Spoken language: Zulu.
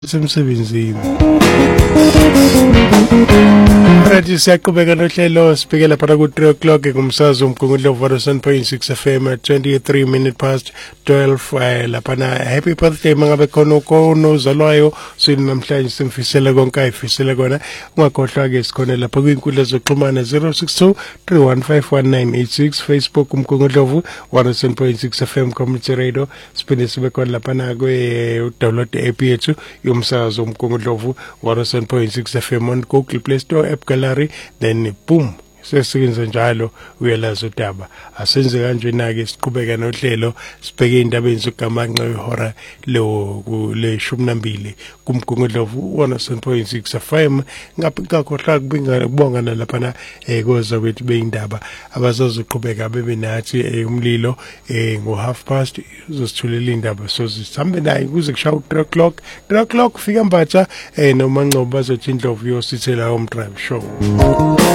semsebenzini. Manje siyaqhubeka nohlelo sibhekela phana ku 3 o'clock ngumsakazo umgungundlo 107.6 FM at 23 minutes past 12 lapha na happy birthday mangabe khona ukonozalwayo sini namhlanje simfisela konke ayifisela kona ungakhohlwa ke sikhona lapha kwinkundla zokuxhumana 062 3151986 Facebook umgungundlo 107.6 FM community radio siphinde sibe khona lapha na kwe download app yethu yomsakazo umgungundlo 107.6 FM on Google Play Store app gallery then boom sesikenza njalo uyalaza udaba asenze kanjena ke siqhubeka nohlelo sibheke indaba ezigamanqa ihora lo kule 12 kumgungundlo 107.6 FM ngakhohlwa kubonga nalapha koza kwethu beindaba abazoqhubeka bebe nathi umlilo ngo 30:30 uzosithulela indaba so sihambe naye kuze kushaye 3 o'clock fika mbatha noma ngcobo bazothi indlovu yosithela home drive show.